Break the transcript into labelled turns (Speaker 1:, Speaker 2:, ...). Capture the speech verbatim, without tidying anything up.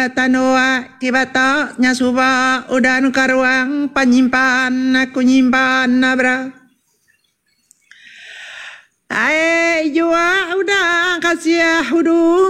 Speaker 1: tanoa kibata nyasuba udah karuang panyimpan aku nyimpan nabra. Ae jua udah kasih hudu